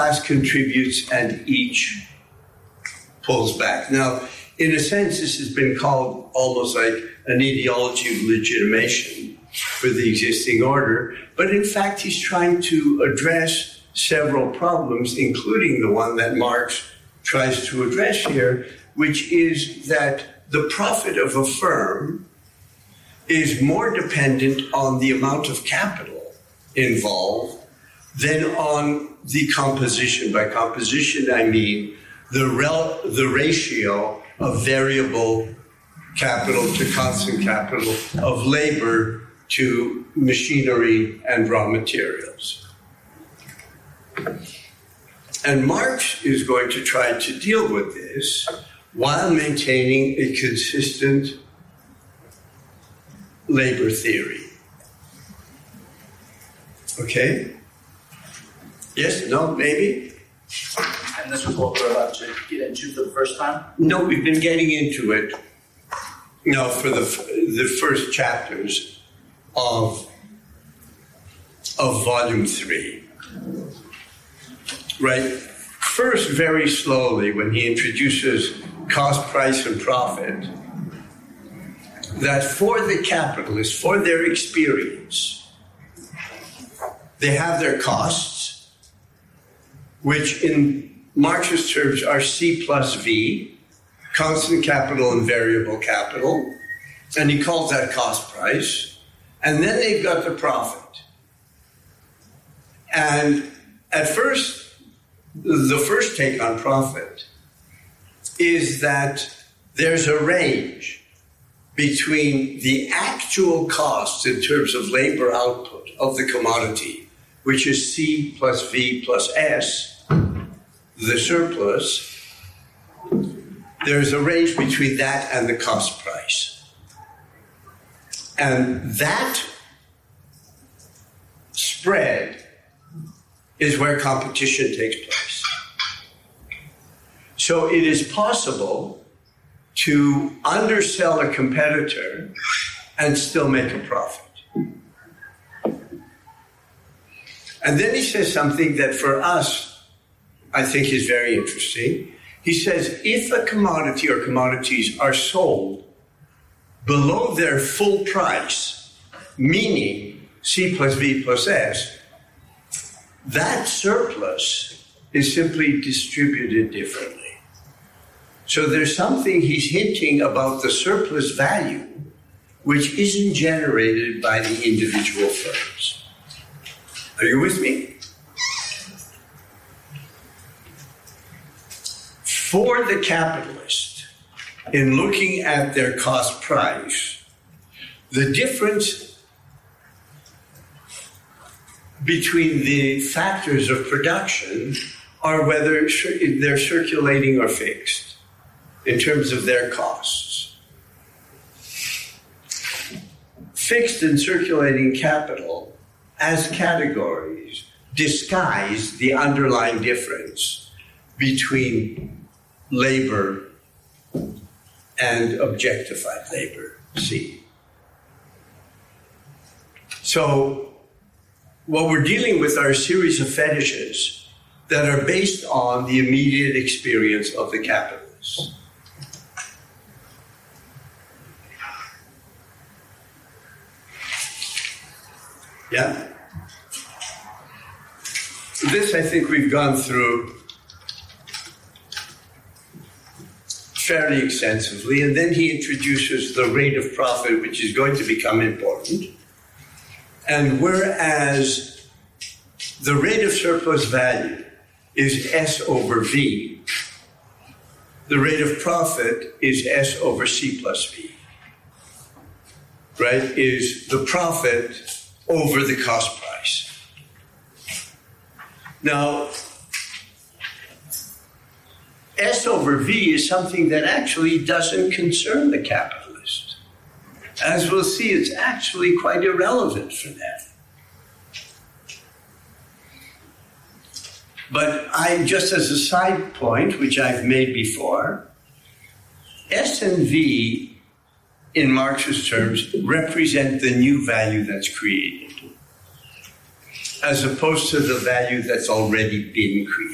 class contributes and each pulls back. Now, in a sense, this has been called almost like an ideology of legitimation for the existing order, but in fact, he's trying to address several problems, including the one that Marx tries to address here, which is that the profit of a firm is more dependent on the amount of capital involved than on the composition. By composition, I mean the ratio of variable capital to constant capital, of labor to machinery and raw materials. And Marx is going to try to deal with this while maintaining a consistent labor theory. Okay? Yes? No? Maybe? And this is what we're about to get into for the first time? No, we've been getting into it. No, for the first chapters of volume 3. Right? First, very slowly, when he introduces cost, price, and profit, that for the capitalists, for their experience, they have their costs, which in Marxist terms are C plus V, constant capital and variable capital, and he calls that cost price. And then they've got the profit. And at first, the first take on profit is that there's a range between the actual costs in terms of labor output of the commodity, which is C plus V plus S, the surplus. There's a range between that and the cost price. And that spread is where competition takes place. So it is possible to undersell a competitor and still make a profit. And then he says something that for us, I think is very interesting. He says, if a commodity or commodities are sold below their full price, meaning C plus V plus S, that surplus is simply distributed differently. So there's something he's hinting about the surplus value which isn't generated by the individual firms. Are you with me? For the capitalist, in looking at their cost price, the difference between the factors of production are whether they're circulating or fixed in terms of their costs. Fixed and circulating capital as categories disguise the underlying difference between labor and objectified labor, C. So what we're dealing with are a series of fetishes that are based on the immediate experience of the capitalists. Yeah? This, I think, we've gone through fairly extensively, and then he introduces the rate of profit, which is going to become important. And whereas the rate of surplus value is S over V, the rate of profit is S over C plus V, right? Is the profit over the cost price. Now, S over V is something that actually doesn't concern the capitalist. As we'll see, it's actually quite irrelevant for them. But just as a side point, which I've made before, S and V, in Marxist terms, represent the new value that's created, as opposed to the value that's already been created.